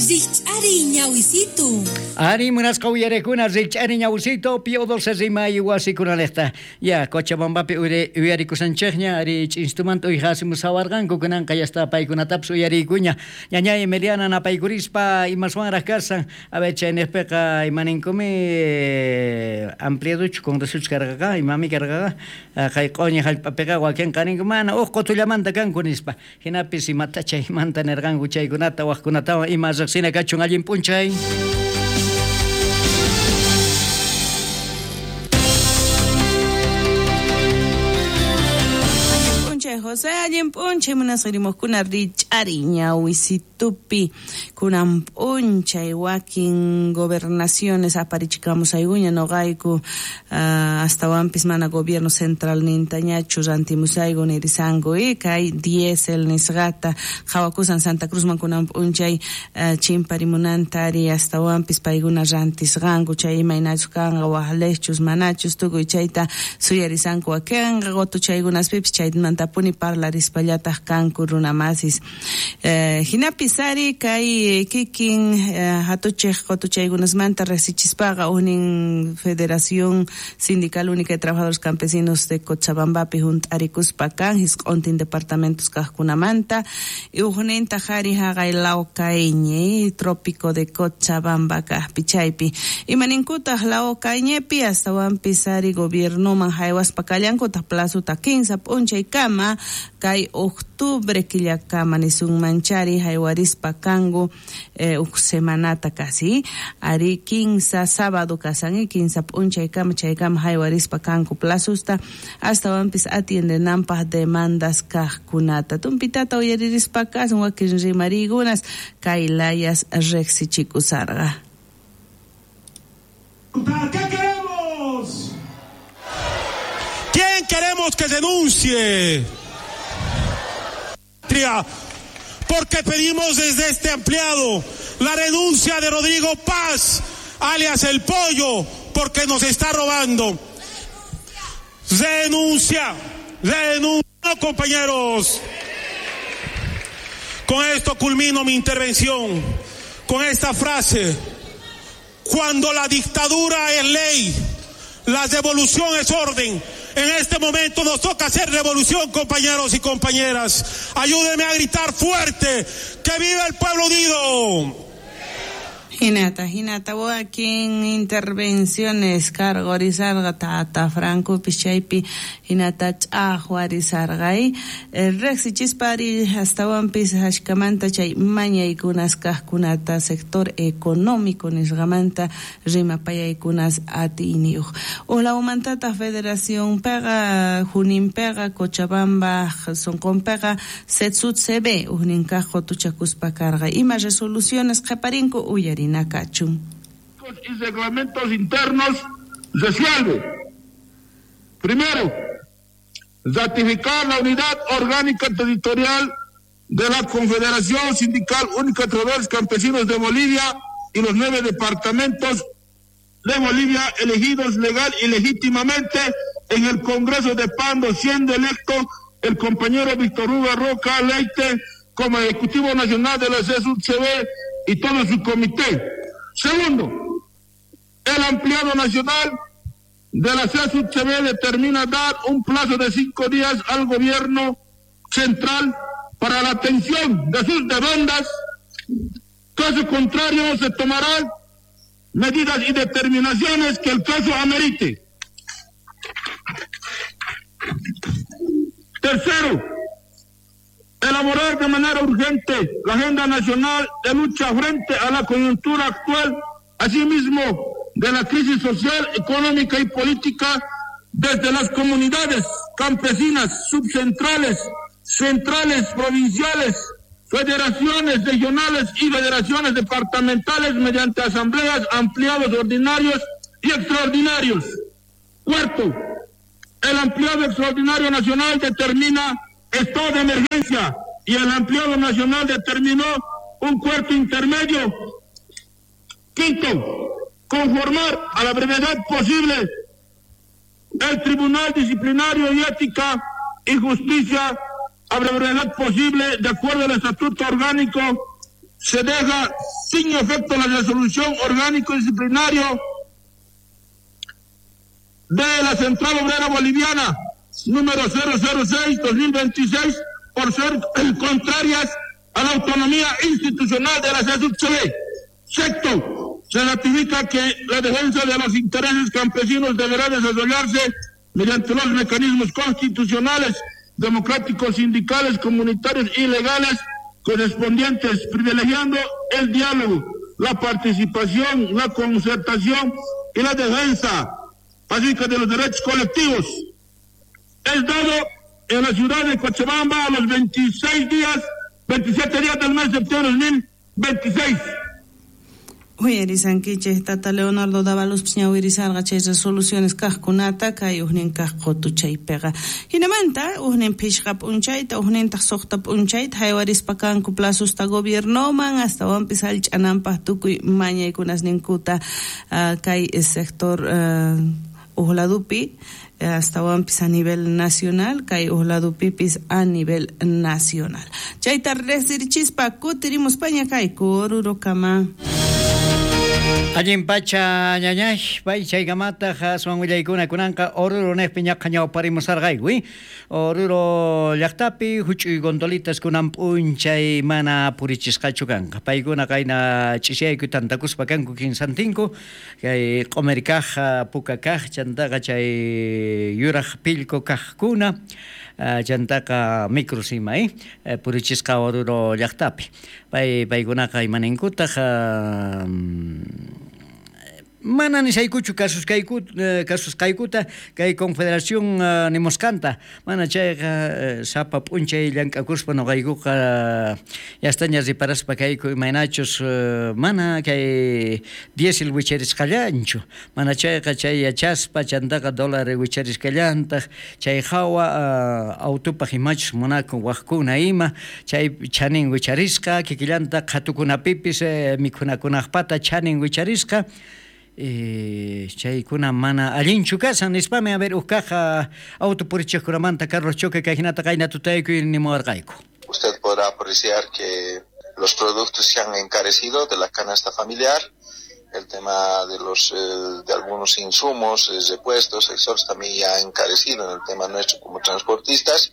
Richari ñawisito. Ari munas kauyerekuna Richari ñawisito pio 12 mayo wasikunalesta. Ya Cochabambapi uyarikusanchekña ari instrumento ihasimus hawarqanku kunan kayasta paykunatapas uyarikuña. Ñaña Emiliana napaykurispa imaswanraq karsan avechenespeka imaninkumi ampliaduchu congresuch karqaqa imami karqaqa kay q'uñi hallp'apiqa wakin qaninki mana qutullamanta kanku nispa hinapis imata chaymanta nirqanku chaykunata waqkunatawan ima riqsina kachun allin p'unchay. José allin punche munasqirimos kuna Richari ñawisitupi kunan punche wakin gobernaciones aparichikamos ayguña noqayku astawanpis mana gobierno central nintañachu rantimusaygu nirisangu kay diesel nisqata hawakusan Santa Cruzman kunan punchay chimparimunantari astawanpis payguna rantisqanku chay imaynachu kanqa waqlechus manachus tukuy chayta suyarisanku wakinqa gotu chaykunaspipis chaymanta puni parlarispallataq kanku runamasis hinapisari kay kikin hatuchej qotuchaykunasmanta resichispaqa unin Federación Sindical Única de Trabajadores Campesinos de Cochabambapi junt'arikuspa kan hisq'untin departamentos kaqkunamanta y ujuninta qhari haqay Laucañe Trópico de Cochabamba kaqpi chaypi imaninkutaq Laucañepi astawanpis ari gobiernoman haywaspa kallankutaq plazuta 15 p'unchay kama kay octubre killakama nisunmanchari haywarispa kangu semanata kasi ari 15 sábado kasan 15 p'unchay kama chaykama haywarispa kanku plazusta hasta wampis atiendenanpaq demandas kaqkunata tumpitata uyaririspa kasan wakin rimarigunas kay layas reqsichikusarqa. ¿Qué queremos? ¿Quién queremos que denuncie? Porque pedimos desde este ampliado la renuncia de Rodrigo Paz, alias El Pollo, porque nos está robando. Renuncia, compañeros. Con esto culmino mi intervención, con esta frase: cuando la dictadura es ley, la devolución es orden. En este momento nos toca hacer revolución, compañeros y compañeras. Ayúdenme a gritar fuerte: ¡que viva el pueblo unido! Hinata wakin intervenciones cargorizarga tata Franco Pichaipi hinata ch'ahwarisargay rexichispari hasta wampis hashkamanta chay mañaykunas kaqkunata sector económico nisqamanta rimapayaykunas atiniuq ulawmantata Federación pega junin pega Cochabamba sonkon pega setsut sebe uninka qotuchakuspa karga ima resoluciones qaparinku uyari y reglamentos internos resuelve. Primero, ratificar la unidad orgánica territorial de la Confederación Sindical Única de Trabajadores Campesinos de Bolivia y los 9 departamentos de Bolivia elegidos legal y legítimamente en el Congreso de Pando, siendo electo el compañero Víctor Hugo Roca Leite como Ejecutivo Nacional de la CSUCB y todo su comité. Segundo, el ampliado nacional de la CSUCB determina dar un plazo de 5 días al gobierno central para la atención de sus demandas. Caso contrario, se tomarán medidas y determinaciones que el caso amerite. Tercero, elaborar de manera urgente la agenda nacional de lucha frente a la coyuntura actual, asimismo de la crisis social, económica y política, desde las comunidades campesinas, subcentrales, centrales, provinciales, federaciones regionales y federaciones departamentales mediante asambleas, ampliados ordinarios y extraordinarios. Cuarto, el ampliado extraordinario nacional determina estado de emergencia y el ampliado nacional determinó un cuarto intermedio. Quinto, conformar a la brevedad posible el Tribunal Disciplinario y Ética y Justicia a la brevedad posible de acuerdo al Estatuto Orgánico se deja sin efecto la resolución orgánico disciplinario de la Central Obrera Boliviana número 006-2026 por ser contrarias a la autonomía institucional de la CESUCCB. Sexto, se ratifica que la defensa de los intereses campesinos deberá desarrollarse mediante los mecanismos constitucionales, democráticos, sindicales, comunitarios y legales correspondientes, privilegiando el diálogo, la participación, la concertación y la defensa pacífica de los derechos colectivos. Es dado en la ciudad de Cochabamba a los 27 días del mes de septiembre de 2026. Huyerisankiche tata Leonardo Dávalos Pñawirizarga chay resoluciones kajkunata kay uhnin kajqotu chaypega. Hinamanta uhnin pishqap unchayta uhnin taqsoqtap unchayta haywarispakanku plazos ta gobiernoman hasta wampis alch'anampaj tukuy mañaykunas ninkuta kay sector uhladupi hasta wampis a nivel nacional, kay uhladupipis a nivel nacional. Chayta resirchispa kutirimos paña kay kururo kama. Allin pacha ñañay pay chaykamata haswan willaykuna kunanqa Oruro nispi ñaqa ñawparimusarqayku Oruro llaqtapi huch'uy gondolitas kunan p'unchay mana purichisqachu kanqa paykuna qayna ch'isiyayku tantakuspa kanku kinsantinku kay q'umiri kaq puka kaq chantaqa chay yuraq pillku kaqkuna chantaqa micros imay purichisqa Oruro llaqtapi paykunaqa imaninkutaj mana nisaykuchu casos kaykuta kay confederación nimosqanta mana chayqa sapa p'unchay llank'akuspa noqaykuqa yastaña riparaspa kayku imaynachus mana kay diesel wicharisqallanchu mana chayqa chay yachaspa chantaqa dólar wicharisqallantaq chay hawa autopaq imachus munakun waqkuna ima chay chanin wicharisqa kikillanta qhatukunapipis mikhunakunaqpata chanin wicharisqa chaykuna mana allinchu kasan nispami a ver ukaja autopurichiqkunamanta Carlos Choque kajinata qayna tutayku nimuwarqayku. Usted podrá apreciar que los productos se han encarecido de la canasta familiar, el tema de de algunos insumos, repuestos, exhortos también ya ha encarecido en el tema nuestro como transportistas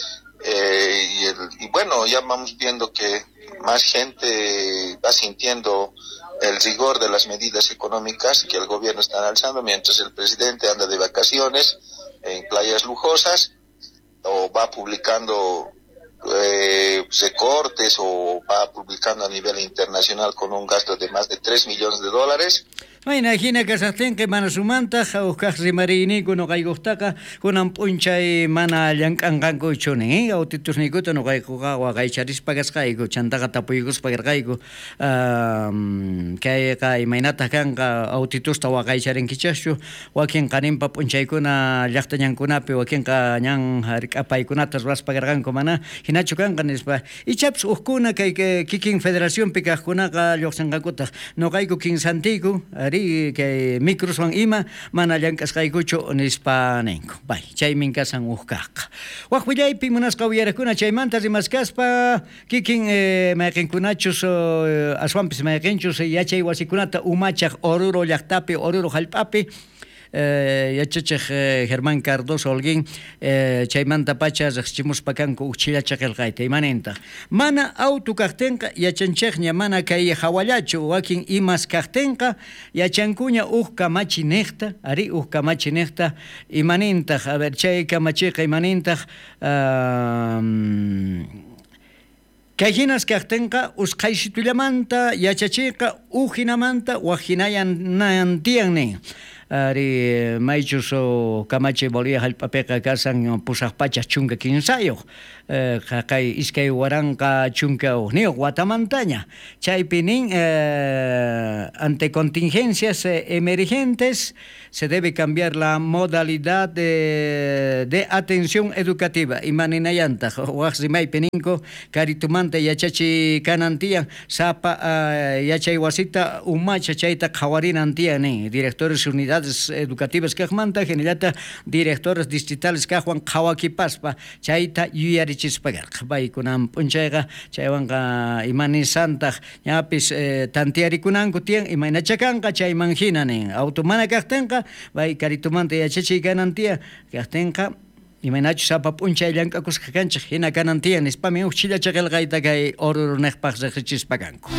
y bueno, ya vamos viendo que más gente va sintiendo el rigor de las medidas económicas que el gobierno está alzando, mientras el presidente anda de vacaciones en playas lujosas o va publicando recortes o va publicando a nivel internacional con un gasto de más de $3 millones. Imagina que que mana sumanta uskaq rimarini kuno qaygujtaqa kunan p'unchay mana llank'anqanku chuni autitusnikuta nuqaykuqa waqaycharispa kasqayku chantaqa tapuykuspa karqayku kayqa imaynataq kanqa autitusta waqaycharinkichaschu wakin qaninpa p'unchaykuna llaqtañankunapi wakinqa ñan rik'apaykunata ruwaspa karqanku mana hinachu kanqa nispa ichapas uqkuna kay kikin federaciónpi kaqkunaqa lluqsinqakutaq nuqayku kinsantiyku que microswan ima mana llank'asqaykuchu nispa ninku bay chaymin kasan uqkaqa waq willaypi munasqa wiyarakuna chaymanta rimaskaspa kikin mayqinkunachus aswanpis mayqinchus yachay wasikunata umachaq Oruro llaqtapi Oruro hallp'api yachachiq Germán Cardoso Holguín chaymanta pacha riqchimuspa kanku uchillachaqilqayta imanintaq mana auto kaqtinqa yachanchiqña mana kay hawallachu wakin imas kaqtinqa yachankuña kamachi niqta ari kamachi niqta imanintaq a ver chay kamachiqa imanintaq kayhinas kaqtinqa usqaysitullamanta yachachiqa hinamanta wajinayantiyannin ari maychus kamachi Bolivia hallp'apiqa kasan pusaq pachaq chunka kinsayoq kay iskay waranqa chunka uqniyuq watamantaña chaypi nin ante contingencias emergentes se debe cambiar la modalidad de atención educativa imaninayantaq waq rimaypi ninku karitumanta yachachi kanantiyan sapa yachay wasita umacha chayta qhawarinantiyan nin directores unidades educativas kaqmanta generata directores distritales kaqwan qhawakipaspa chayta yuyarichaq chispagarqa paykunan p'unchayqa chaywanqa imanisantaq ñapis tantiarikunanku tiyan imaynachakanqa chayman hina nin auto mana kaqtinqa pay karitumanta yachachay kanan tiyan kaqtinqa imaynachu sapa p'unchay llank'akusqa kanchik hina kanan tiyan nispami uchilla chaqilqayta kay oruro niqpaq riqsichispakanku.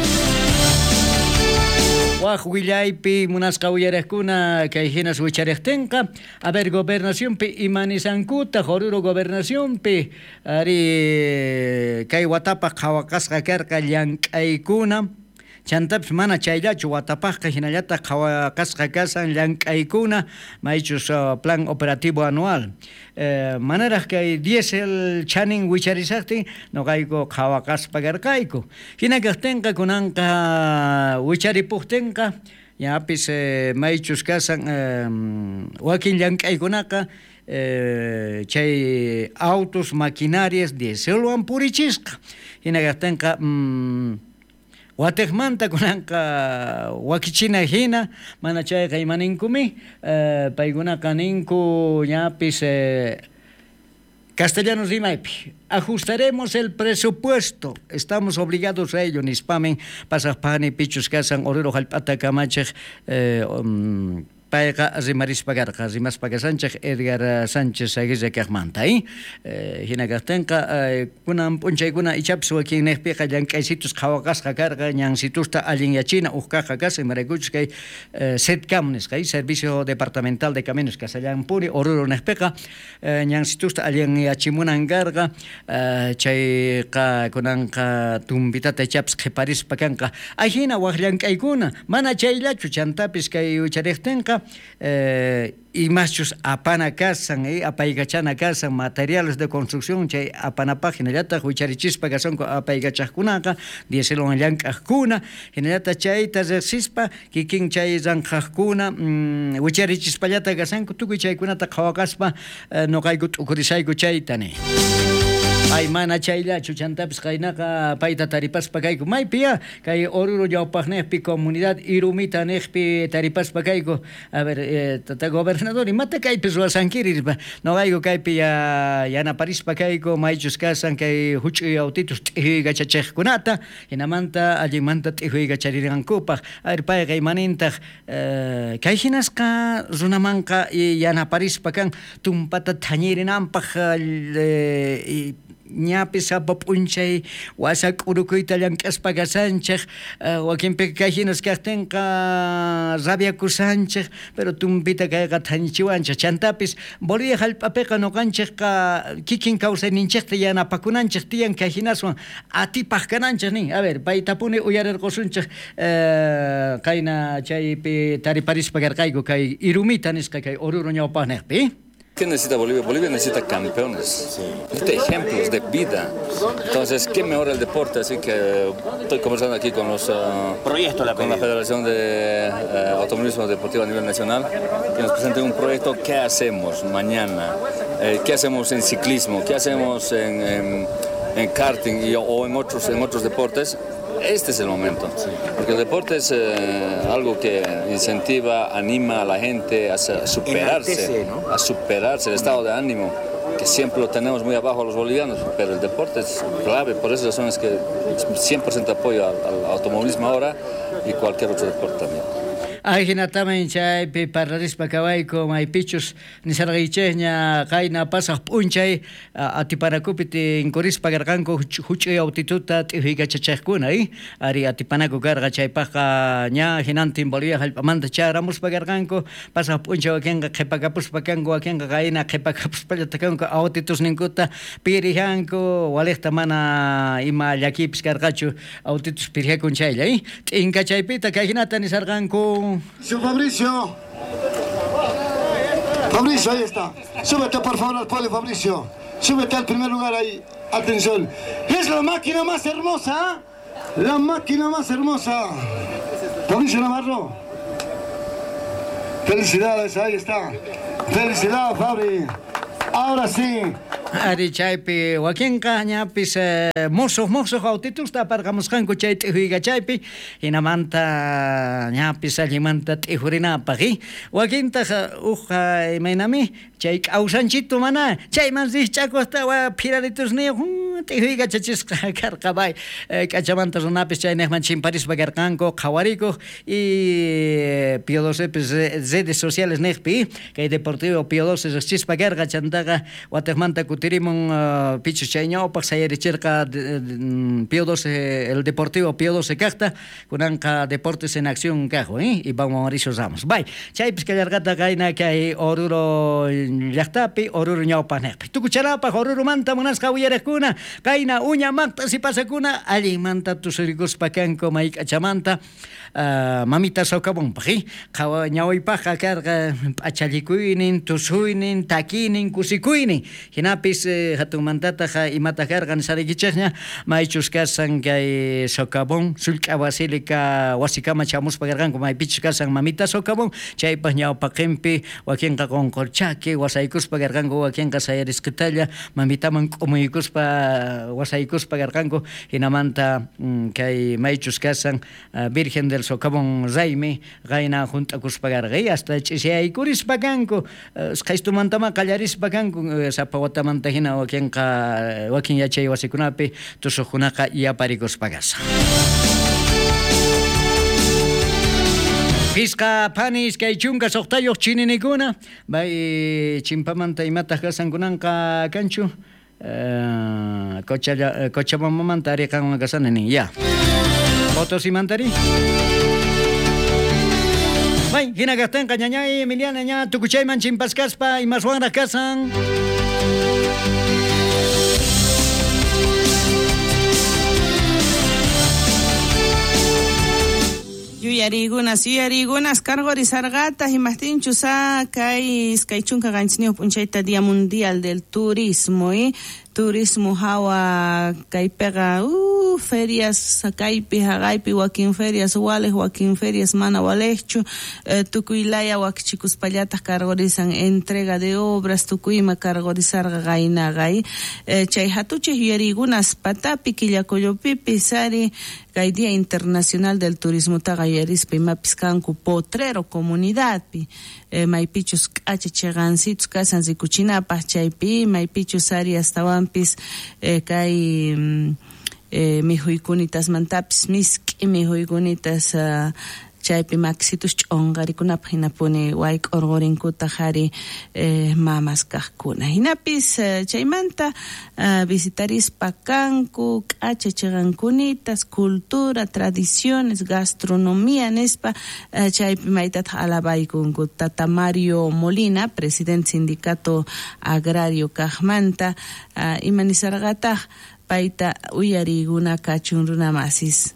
Waq willaypi munasqa willariqkuna kay hinas wichariqtinqa a ver gobernacionpi imanisankuta Oruro gobernacionpi ari kay watapaq qhawaqasqa karqa llank'aykuna chantapis mana chayllachu watapaqqa hinallataq qhawaqasqa kasan llank'aykuna maychus plan operativo anual manaraq kay diesel chanin wicharisaqtin noqayku qhawaqaspa karqayku hina kaqtinqa kunanqa wicharipuqtinqa ñapis maychus kasan wakin llank'aykunaqa chay autos maquinarias dieselwan purichisqa hina kaqtinqa Watekmanta kunanqa wakichina hina mana chayqa imaninkumi paykunaqa ninku ñapis castellanos rimaypi ajustaremos el presupuesto estamos obligados a ello nispamen pasaqpani pichus kasan Oruro hallp'ata kamachiq payqa rimarispakarqa rimaspakasanchik Edgar Sánchez Aguirre kaqmanta hina kaqtinqa kunan p'unchaykuna ichapis wakin niqpiqa llank'aysitus qhawaqasqa karqa ñansitusta allin yachina uqkaqa kasqa imaraykuchus kay SEDCAM nisqa Servicio Departamental de Caminos Casallampuri Oruro niqpiqa ñansitusta allin yachimunan karqa chayqa kunanqa tumpitata ichapis qhiparispa kanqa hina waq llank'aykuna mana chayllachu chantapis kay wichariqtinqa y machos apana kasan apaygachana kasan materiales de construcción chay apana página llata huicharichispa kasanku apaygachaqkunaqa dieselwan llank'aqkuna hinallata chayta riqsispa kikin chay llanqaqkuna huicharichispallata kasanku tukuy chaykunata qhawaqaspa noqayku t'ukurisayku chaytani ay mana chayllachu chantapis qaynaqa payta taripaspa kayku maypiya kay Oruro ñawpaqniqpi comunidad Irumita niqpi taripaspa kayku a ver tata gobernador imata kaypis ruwasankirispa noqayku kaypi yanaparispa kayku maychus kasan kay huch'uy autitus t'ihuygachachiqkunata hinamanta allimanta t'ihuygacharirqankupaq a ver payqa imanintaq kay hinasqa runamanqa yanaparispa kan tumpata thañirinanpaq ñapis sapa p'unchay wasa k'urukuyta llank'aspa kasanchik wakinpiqa kay hinas kaqtinqa rabiakusanchik pero tumpita kayqa thañichiwanchik chantapis Bolivia hallp'apiqa noqanchikqa kikin kawsayninchikta yanapakunanchik tiyan kay hinaswan atipaq kananchik nin a ver paytapuni uyarirqusunchik qayna chaypi tariparispa karqayku kay Irumita nisqa kay Oruro ñawpaqniqpi. ¿Qué necesita Bolivia? Bolivia necesita campeones, necesita ejemplos de vida. Entonces, ¿qué mejor el deporte? Así que estoy conversando aquí con los con la Federación de Automovilismo Deportivo a nivel nacional, que nos presenten un proyecto. ¿Qué hacemos mañana? ¿Qué hacemos en ciclismo? ¿Qué hacemos en karting o en otros deportes? Este es el momento, porque el deporte es algo que incentiva, anima a la gente a superarse, ¿no? A superarse, el estado de ánimo, que siempre lo tenemos muy abajo los bolivianos, pero el deporte es clave, por esas razones que 100% apoyo al automovilismo ahora y cualquier otro deporte también. Ajinataman chaypi parlarispa kawayku maypichus nisarqaychayña qayna pasaq p'unchay atipanakupiti inkurispa karqanku huch'uy autituta t'ihuygachachiqkuna ari atipanaku karqa chaypaqa ña hinantin Bolivia hallp'amanta charamuspa karqanku pasaq p'unchay wakinqa qhipakapuspa kanku wakinqa qayna qhipakapuspallata kanku autitusninkuta pirijanku waliqta mana ima llakipis karqachu autitus pirijakun chaylla t'inka chaypita kay hinata nisarqanku. Fabricio, ahí está. Súbete por favor al podio, Fabricio. Súbete al primer lugar ahí. Atención. Es la máquina más hermosa. La máquina más hermosa. Fabricio Navarro. Felicidades, ahí está. Felicidades, Fabri. Ahora sí, Ari chaypi wakinqa ñapis mosuq autitusta aparqamusqanku chay t'ihuyqa chaypi hinamanta ñapis allimanta t'ihurinaapaqi wakintaq uqa imaynami chay k'awsanchito mana chayman riqch'akustawan phiraritusniyuq t'ihuyqa chachisqa karqabay k'achamanta runapis chaynaqman chimparispa karqanku qhawarikuq y Pío XII redes sociales niqpi kay Deportivo Pío XII riqchispa karqa chantaqa wataqmanta kutirimun pichu chayñawpaq sayarichirqa Pío XII el Deportivo Pío XII kaqta kunanqa Deportes en Acción kaqu Iván Mauricio Ramos bay chaypis kallarqata qayna kay Oruro llaqtapi Oruro ñawpaq niqpi tukucharapaq Orurumanta munasqa willarakuna qayna uñamaqta sipasakuna allimanta tusurikuspa kanku may k'achamanta mamita sokavonpaq qawa ñawaypaqa karqa p'achallikuynin tusuynin takiynin kusikuynin hinapis hatunmantataq imata karqan sarikichaqña maychus kasan kay sokavon sullk'a basílica wasikama chamuspa karqanku maypichus kasan mamita sokavon chaypaq ñawpaqinpi wakinqa qonqorchaki wasaykuspa karqanku wakinqa sayarisqitalla mamitaman k'umuykuspa wasaykuspa karqanku hinamanta kay maychus kasan Virgen del Socavón raymi qayna junt'akuspa karqa hasta ch'isiyaykurispa kanku qhaystumantama qallarispa kanku sapa watamanta hina wakin yachay wasikunapi tusuqkunaqa yaparikuspa kasa Pisqa panis kay chunka suqtayuq chininikuna bay chimpamanta imataq kasankunanqa kanchu Cochabambamanta ariqanwan kasanani ya Potosimantari bay hina kaqtinqa ñañay Emiliana ña tukuchayman chimpaskaspa imaswanraq kasan Yuyarigunas cargorisargata himastinchu sa kay chunka ganchniup punchayta Día Mundial del Turismo turismo hawa kaypega ferias kaypi haqaypi wakin ferias wales wakin ferias mana walejchu tukuylaya wakchikuspallataq cargorizan entrega de obras tukuyma cargorizarqa qaynaqay chay hatuchis yuyarigunas patapi killakullupipi sari kay Día Internacional del Turismo taqa yuyarispa imapis kanku potrero comunidadpi maypichus k'achachigancitus kasan rikuchinapaq chaypi maypichus sari astawanpis kay mihuykunitas mantapis misk'i mihuykunitas chaypi maksitus ch'onqarikunapaq hinapuni wayk'urqurinkuta qhari mamas kaqkuna hinapis chaymanta visitarispa kanku k'achachigankunitas cultura tradiciones gastronomía nispa chaypi maytataq alabaykunku Tata Mario Molina presidente sindicato agrario kaqmanta imanisarqataq payta uyariguna kachun runamasis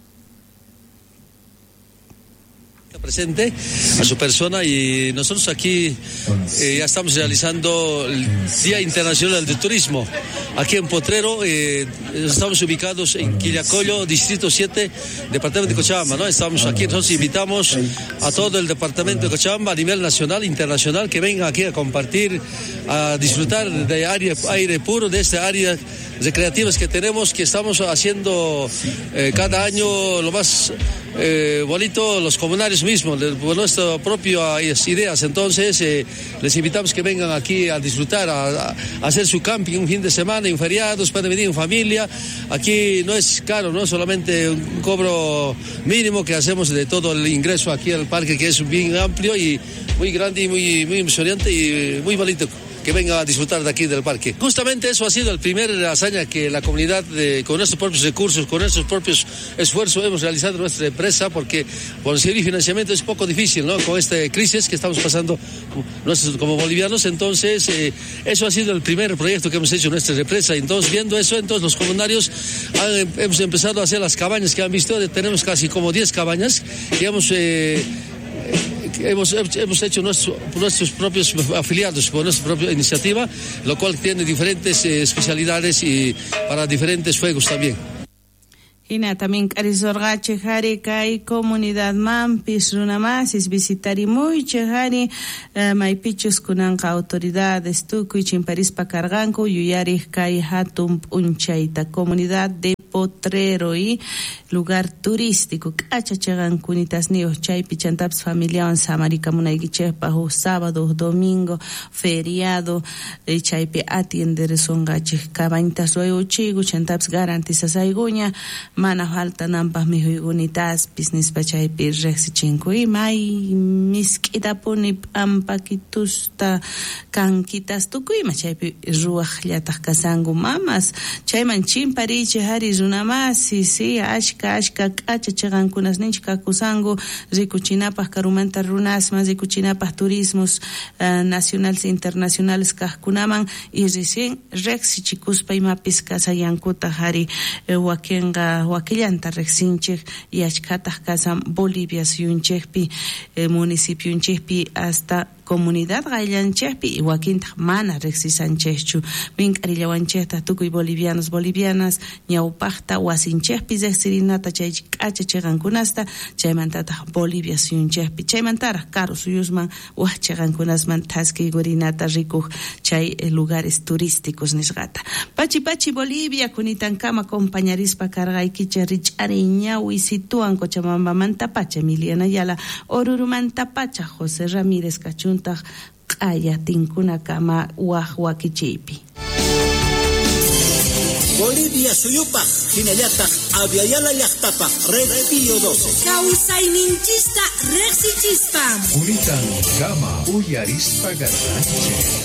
presente a su persona y nosotros aquí ya estamos realizando el Día Internacional del Turismo aquí en Potrero. Estamos ubicados en Quillacollo, Distrito 7, Departamento de Cochabamba, ¿no? Estamos aquí, entonces invitamos a todo el Departamento de Cochabamba a nivel nacional, internacional, que vengan aquí a compartir, a disfrutar de aire puro, de esta área recreativas que tenemos, que estamos haciendo cada año lo más bonito, los comunarios mismos, por nuestras propias ideas. Entonces les invitamos que vengan aquí a disfrutar, a hacer su camping un fin de semana, en feriados, pueden venir en familia. Aquí no es caro, no solamente un cobro mínimo que hacemos de todo el ingreso aquí al parque, que es bien amplio y muy grande y muy emocionante y muy bonito, que venga a disfrutar de aquí del parque. Justamente eso ha sido el primer hazaña que la comunidad, con nuestros propios recursos, con nuestros propios esfuerzos, hemos realizado en nuestra empresa, porque conseguir financiamiento es poco difícil, ¿no? Con esta crisis que estamos pasando nosotros como bolivianos. Entonces, eso ha sido el primer proyecto que hemos hecho en nuestra empresa. Entonces, viendo eso, entonces los comunarios hemos empezado a hacer las cabañas que han visto. Tenemos casi como 10 cabañas y hemos hecho nuestros propios afiliados por nuestra propia iniciativa, lo cual tiene diferentes especialidades y para diferentes fuegos también. Hina también Carisorgache Jari Kai Comunidad Mampis Runamasis visitari muy chehari maipichus kunanka autoridades tukuy chimparispa carganku yuyari Kai Hatum Unchaita Comunidad de Potrero y lugar turístico cachachagan kunitas nios chay pichantaps familiawan samarika munaykichejpa sábado domingo feriado chaypi atiender songachej cabañitas royuchigu chantaps garantizas ayguña mana falta nampas mihuygunitas pisnispa chaypi reqsichinku y may misk'itapuni ampakitusta kankitas tukuyma chaypi ruwaqllataq kasanku mamas chayman chimparichej hari runamasi si ashka k'achachiqankunas ninchik kakusanku rikuchinapaq karumanta runasman rikuchinapaq turismos nacionales e internacionales kaqkunaman y recién reqsichikuspa imapis kasayankuta hari wakillanta reqsinchik y ashkataq kasan Bolivia suyunchikpi municipionchikpi hasta comunidad gaillanchejpi y wakinta mana rexisanchejchu mink'arillawanchejta tukuy bolivianas ñawpaqta wasinchejpi rexirinata chay k'achachiqankunasta chaymantata Bolivia suyunchejpi chaymantara karu suyusman waqchiqankunasman taskiykurinata rikuq chay lugares turísticos nisqata pachi Bolivia kunitankama compañarispa karqaykicha rich'ari ñawi situan Cochabambamanta pacha Emiliana Yala Orurumanta pacha José Ramírez Cachun Kaya tinkuna kama wakichipi. Bolivia suyupaq hinallataq aviala llaqtapaq Red Pío 12 kawsayninchista reqsichispam Kunitan kama uyarispa garganche